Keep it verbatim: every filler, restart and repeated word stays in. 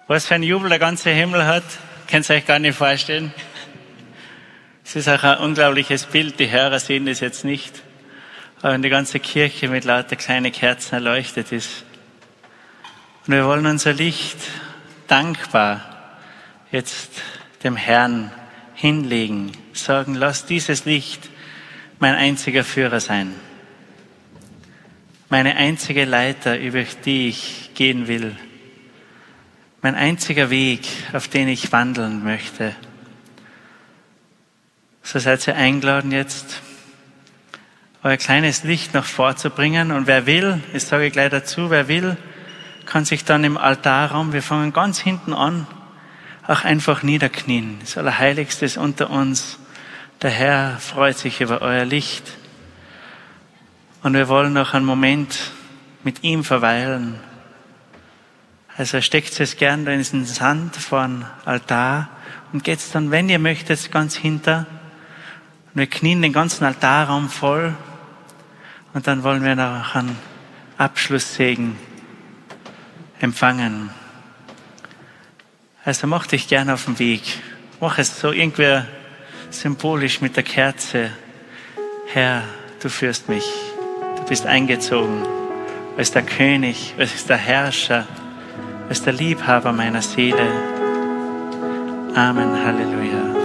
Was für ein Jubel der ganze Himmel hat, könnt ihr euch gar nicht vorstellen. Es ist auch ein unglaubliches Bild, die Hörer sehen das jetzt nicht. Aber wenn die ganze Kirche mit lauter kleinen Kerzen erleuchtet ist. Und wir wollen unser Licht dankbar jetzt dem Herrn hinlegen, sagen, lass dieses Licht mein einziger Führer sein. Meine einzige Leiter, über die ich gehen will. Mein einziger Weg, auf den ich wandeln möchte. So seid ihr eingeladen jetzt, euer kleines Licht noch vorzubringen. Und wer will, ich sage gleich dazu, wer will, kann sich dann im Altarraum, wir fangen ganz hinten an, auch einfach niederknien. Das Allerheiligste ist unter uns. Der Herr freut sich über euer Licht. Und wir wollen noch einen Moment mit ihm verweilen. Also steckt es gern da in den Sand vor den Altar und geht dann, wenn ihr möchtet, ganz hinter. Und wir knien den ganzen Altarraum voll. Und dann wollen wir noch einen Abschlusssegen empfangen. Also mach dich gern auf den Weg. Mach es so irgendwie symbolisch mit der Kerze. Herr, du führst mich. Du bist eingezogen als der König, als der Herrscher, als der Liebhaber meiner Seele. Amen, Halleluja.